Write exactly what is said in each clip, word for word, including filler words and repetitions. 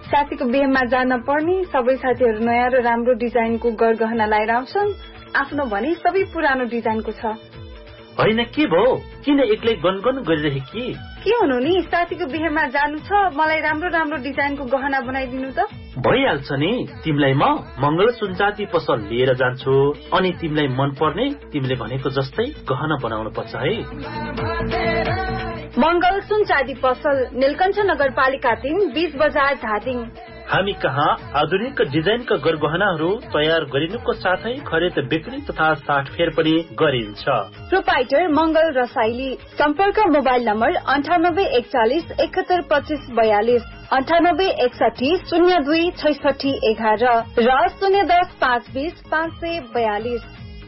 साथीको बिहेमा जान पर्ने सबै साथीहरू नयाँ र राम्रो डिजाइनको गरगहना लाएर आउँछन्। आफ्नो भने सबै पुरानो डिजाइनको छ। होइन के भयो, किन एक्लै गनगन गरिरहे कि? के हुनु नि, साथीको बिहेमा जानु छ, मलाई राम्रो राम्रो डिजाइनको गहना बनाइदिनु त। भइहाल्छ नि, तिमीलाई म मंगल सुनचाँदी पसल लिएर जान्छु, अनि तिमीलाई मन पर्ने तिमीले भनेको जस्तै गहना बनाउनु पर्छ है। मंगल सुनचाँदी पसल, नीलकण्ठ नगरपालिका तीन, बीच बजार, धादिङ। हामी कहाँ आधुनिक डिजाइनका गरगहनाहरू तयार गरिनुको साथै खरिद बिक्री तथा साटफेर पनि गरिन्छ। प्रोपाइटर मंगल रसाइली। सम्पर्क मोबाइल नम्बर अन्ठानब्बे एकचालिस एकहत्तर पच्चिस बयालिस, अन्ठानब्बे एकसाठी शून्य दुई छैसठी एघार र शून्य दस पाँच बीस पाँच सय बयालिस।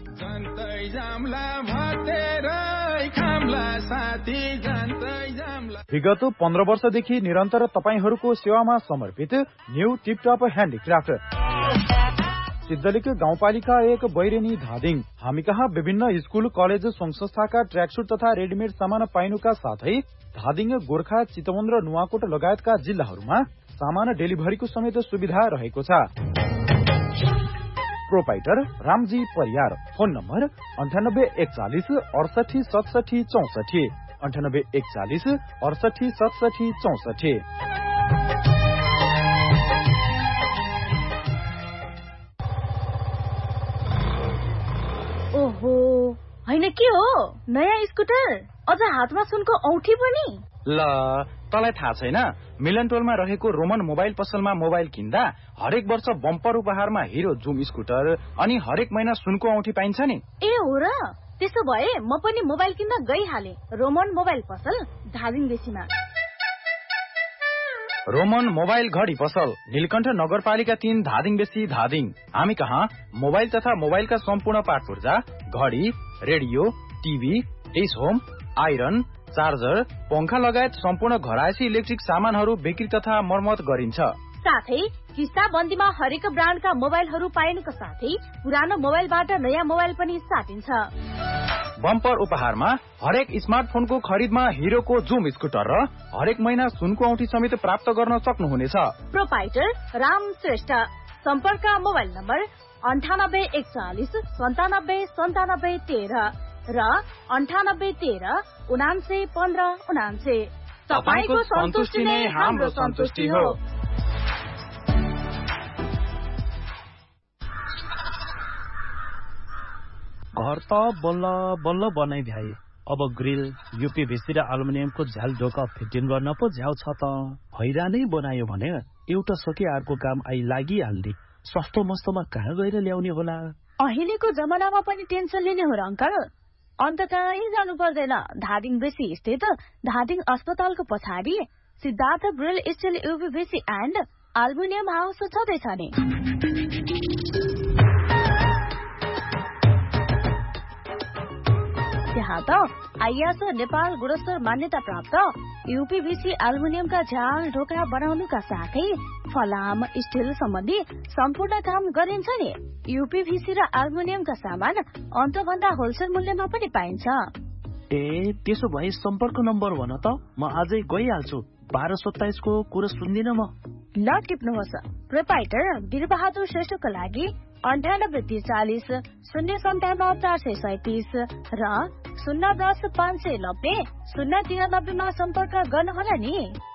विगत पन्ध्र वर्षदेखि निरन्तर तपाईहरूको सेवामा समर्पित न्यू टिपटप ह्यान्डिक्राफ्ट सिद्धलिक गाउँपालिका एक, बैरेनी, धादिङ। हामी कहाँ विभिन्न स्कूल, कलेज, संघ संस्थाका ट्र्याकसुट तथा रेडिमेड सामान पाइनुका साथै धादिङ, गोर्खा, चितवन र नुवाकोट लगायतका जिल्लाहरूमा सामान डेलिभरीको समेत सुविधा रहेको छ। Proprietor Ramji Pariyar. Phone number अन्ठानब्बे एकचालिस अडसठी सतसठी चौसठी, अन्ठानब्बे एकचालिस अडसठी सतसठी चौसठी। ओहो, होइन के हो, नयाँ स्कुटर, अझ हातमा सुनको औठी पनि। ल तलाई थाहा छैन, मिलन टोलमा रहेको रोमन मोबाइल पसलमा मोबाइल किन्दा हरेक वर्ष बम्पर उपहारमा हिरो जुम स्कुटर अनि हरेक महिना सुनको औठी पाइन्छ नि। ए हो र, त्यसो भए म पनि मोबाइल किन्न गइहाले। रोमन मोबाइल पसल, धादिङ बेसीमा। रोमन मोबाइल घडी पसल, नीलकण्ठ नगरपालिका तीन, धादिङ बेसी, धादिङ। हामी कहाँ मोबाइल तथा मोबाइलका सम्पूर्ण पार्ट पूर्जा, घडी, radio, TV, dish home, iron, charger, पंखा लगायत सम्पूर्ण घरायसी इलेक्ट्रिक सामानहरू बिक्री तथा मर्मत गरिन्छ। साथै किस्ता बन्दीमा हरेक ब्रान्डका मोबाइलहरू पाइनुको साथै पुरानो मोबाइलबाट नयाँ मोबाइल पनि साटिन्छ। बम्पर उपहारमा हरेक स्मार्टफोनको खरिदमा हिरोको जुम स्कुटर र हरेक महिना सुनको औठी समेत प्राप्त गर्न सक्नुहुनेछ। प्रोपाइटर राम श्रेष्ठ। सम्पर्क मोबाइल नम्बर अन्ठानब्बे एकचालिस सन्तानब्बे सन्तानब्बे तेह्र र अन्ठानब्बे तेह्र उनान्से पन्ध्र उनान्से। तपाईको सन्तुष्टि नै हाम्रो सन्तुष्टि हो। घर त बल्ल बल्ल बनाइ भ्याए, अब ग्रिल, यूपीभीसी र एल्युमिनियमको झ्याल ढोका फिटिङ गर्न पो झ्याउ छ त। हैरानै बनायो भने एउटा सके अर्को काम आई लागिहाल्ने। सस्तो मस्तोमा कहाँ गएर ल्याउने होला? अहिलेको जमानामा पनि टेन्सन लिने हो र अंकल? अन्त कहीँ जानु पर्दैन। धादिङ बेसी स्थित धादिङ अस्पतालको पछाडि Siddhartha grill still यूपीभीसी and aluminium house छँदैछ नि। त्यहाँ त आइएस नेपाल गुणस्तर मान्यता प्राप्त यूपीभीसी एल्युमिनियमका झ्याल ढोका बनाउनुका साथै फलाम, स्टिल सम्बन्धी सम्पूर्ण काम गरिन्छ नि। यूपीभीसी र एल्युमिनियमका सामान अन्तभन्दा होलसेल मूल्यमा पनि पाइन्छ। ए त्यसो भए सम्पर्क नम्बर भन त, म आजै गइहाल्छु। बाह्र सत्ताइसको कुरो सुन्दिन म। ल टिप्नुहोस्। प्रोपाइटर वीरबहादुर श्रेष्ठको लागि अन्ठानब्बे त्रिचालिस शून्य सन्ताउन्न चार सय सैतिस र शून्य दस पाँच सय नब्बे शून्य तिरानब्बेमा सम्पर्क गर्नुहोला नि।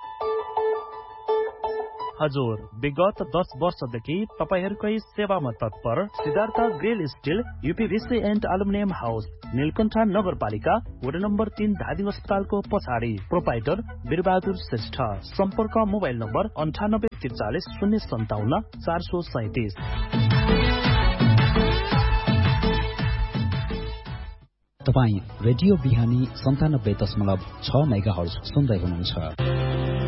हजुर, विगत दस वर्षदेखि तपाईहरूकै सेवामा तत्पर Siddhartha grill still यूपीभीसी and aluminium house, Neelkanth नगरपालिका वडा नम्बर तीन, धादिङ अस्पतालको पछाडि। प्रोपाइटर वीरबहादुर श्रेष्ठ। सम्पर्क मोबाइल नम्बर अन्ठानब्बे त्रिचालिस शून्य सन्ताउन्न चार सय सैतिस। तपाईँ रेडियो बिहानी सन्तानब्बे दशमलव छ मेगा हर्ज सुन्दै हुनुहुन्छ।